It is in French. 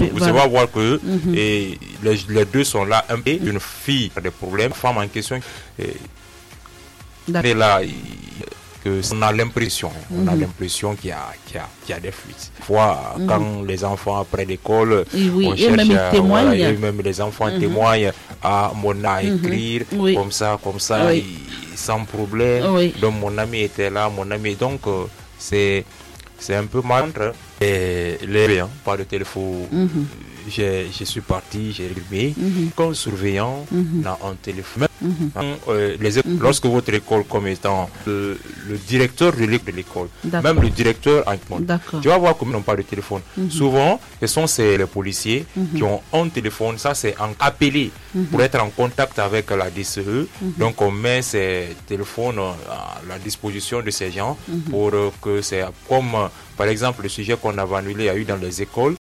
Vous allez voir que et les deux sont là, un peu, une fille a des problèmes, femme en question, et là, on a l'impression qu'il y a des fuites. Fois, quand les enfants après l'école, on cherche, et même les enfants témoignent, mon a écrire, comme ça, sans problème. Donc mon ami était là, donc c'est un peu mal. Et pas de téléphone. Je suis parti, j'ai allumé. Comme surveillant dans un téléphone. Lorsque votre école comme étant le directeur de l'école, même le directeur tu vas voir comment ils n'ont pas de téléphone. Souvent, ce sont les policiers qui ont un téléphone, ça c'est appelé pour être en contact avec la DCE. Donc on met ces téléphones à la disposition de ces gens pour que c'est comme par exemple le sujet qu'on avait annulé, il y a eu dans les écoles